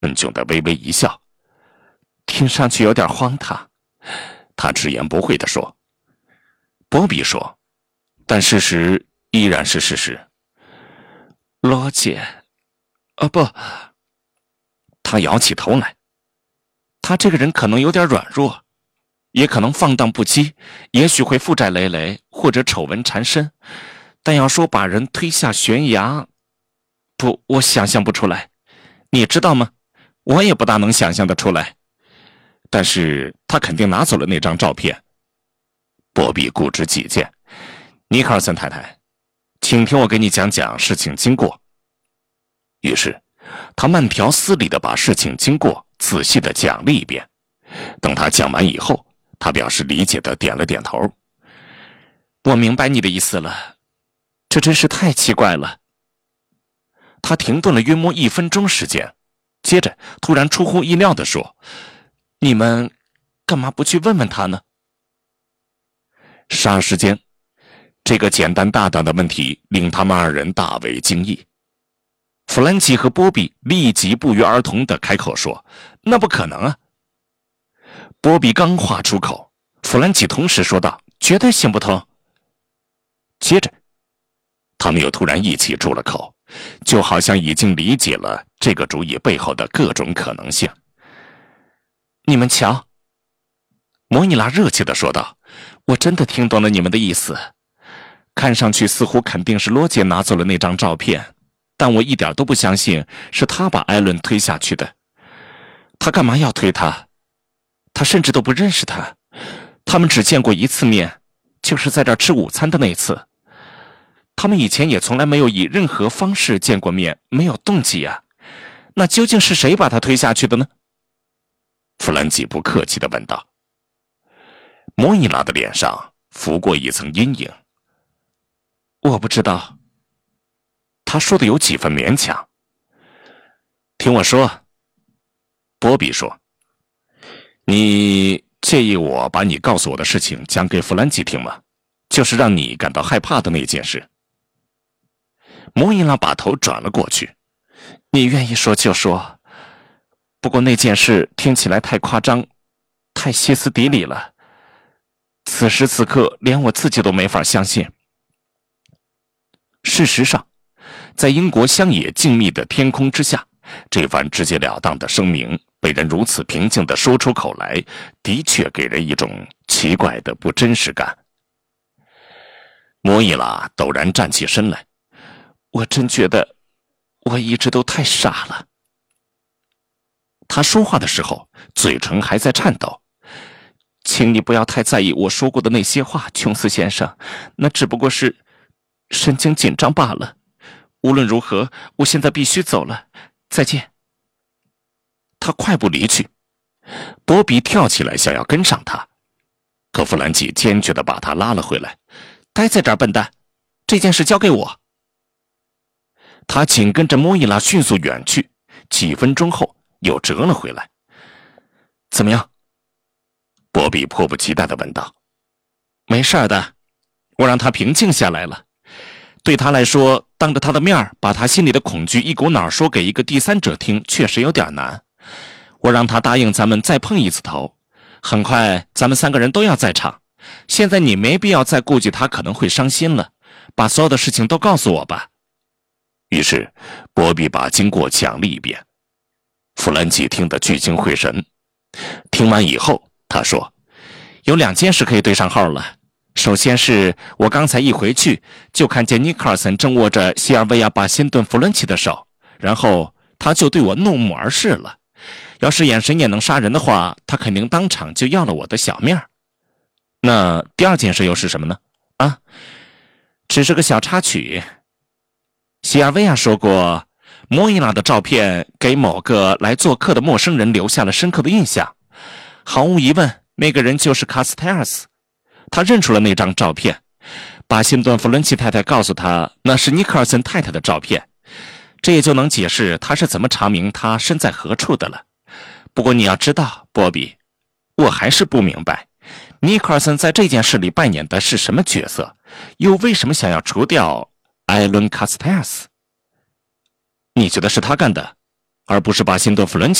恩炯德微微一笑，听上去有点荒唐。他直言不讳地说。波比说，但事实依然是事实。罗姐，不，他摇起头来。他这个人可能有点软弱，也可能放荡不羁，也许会负债累累，或者丑闻缠身，但要说把人推下悬崖，不，我想象不出来。你知道吗？我也不大能想象得出来。但是他肯定拿走了那张照片。波比固执己见。尼克尔森太太，请听我给你讲讲事情经过。于是他慢条斯理地把事情经过仔细地讲了一遍。等他讲完以后，他表示理解地点了点头。我明白你的意思了，这真是太奇怪了。他停顿了约莫1分钟时间，接着突然出乎意料地说，你们干嘛不去问问他呢？霎时间，这个简单大胆的问题令他们2人大为惊异。弗兰奇和波比立即不约而同地开口说，那不可能啊。波比刚话出口，弗兰奇同时说道，绝对行不通。接着他们又突然一起住了口，就好像已经理解了这个主意背后的各种可能性。你们瞧，摩尼拉热切地说道，我真的听懂了你们的意思。看上去似乎肯定是罗杰拿走了那张照片，但我一点都不相信是他把艾伦推下去的。他干嘛要推他？他甚至都不认识他，他们只见过1次面，就是在这儿吃午餐的那次。他们以前也从来没有以任何方式见过面，没有动机啊。那究竟是谁把他推下去的呢？弗兰基不客气地问道。莫伊拉的脸上浮过一层阴影。我不知道。他说的有几分勉强。听我说，波比说，你介意我把你告诉我的事情讲给弗兰基听吗？就是让你感到害怕的那件事。莫伊拉把头转了过去。你愿意说就说，不过那件事听起来太夸张，太歇斯底里了。此时此刻连我自己都没法相信。事实上，在英国乡野静谧的天空之下，这番直截了当的声明被人如此平静地说出口来，的确给人一种奇怪的不真实感。莫伊拉陡然站起身来，我真觉得我一直都太傻了。他说话的时候嘴唇还在颤抖。请你不要太在意我说过的那些话，琼斯先生，那只不过是神经紧张罢了。无论如何，我现在必须走了，再见。他快步离去。波比跳起来想要跟上他，可弗兰基坚决地把他拉了回来。待在这儿，笨蛋，这件事交给我。他紧跟着莫伊拉迅速远去，几分钟后又折了回来。怎么样？波比迫不及待地问道。没事的，我让他平静下来了。对他来说，当着他的面把他心里的恐惧一股脑说给一个第三者听，确实有点难。我让他答应咱们再碰一次头，很快咱们3个人都要在场。现在你没必要再顾忌他可能会伤心了，把所有的事情都告诉我吧。于是波比把经过讲了一遍。弗兰基听得聚精会神。听完以后他说，有2件事可以对上号了。首先是我刚才一回去就看见尼克尔森正握着西尔维亚·巴辛顿·弗伦奇的手，然后他就对我怒目而视了。要是眼神也能杀人的话，他肯定当场就要了我的小命。那第2件事又是什么呢？只是个小插曲。西尔维亚说过，莫伊拉的照片给某个来做客的陌生人留下了深刻的印象。毫无疑问，那个人就是卡斯泰尔斯。他认出了那张照片。巴辛顿·弗伦奇太太告诉他，那是尼克尔森太太的照片。这也就能解释他是怎么查明他身在何处的了。不过你要知道，波比，我还是不明白，尼克尔森在这件事里扮演的是什么角色，又为什么想要除掉艾伦·卡斯泰尔斯？你觉得是他干的？ 而不是把辛德弗伦